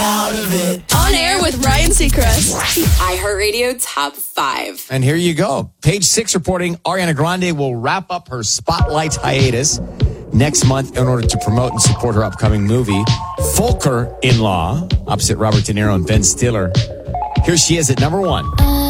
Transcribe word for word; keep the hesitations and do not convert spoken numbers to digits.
out of it. On air with Ryan Seacrest. iHeartRadio Top five. And here you go. Page six reporting Ariana Grande will wrap up her Spotlight hiatus next month in order to promote and support her upcoming movie, Folker-in-Law, opposite Robert De Niro and Ben Stiller. Here she is at number one.